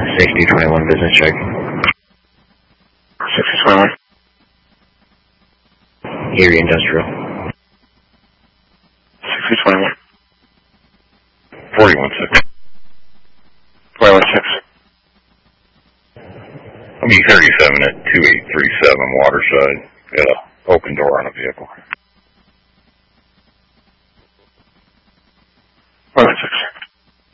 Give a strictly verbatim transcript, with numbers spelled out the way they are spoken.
sixty twenty-one business check. sixty twenty-one. Erie Industrial. sixty twenty-one. forty-one six. forty-one six. I'll be thirty-seven at two eight three seven Waterside. Got an open door on a vehicle. forty-one six.